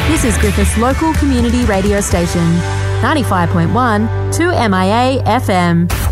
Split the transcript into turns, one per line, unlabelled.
This is Griffith's local community radio station, 95.1 2MIA FM.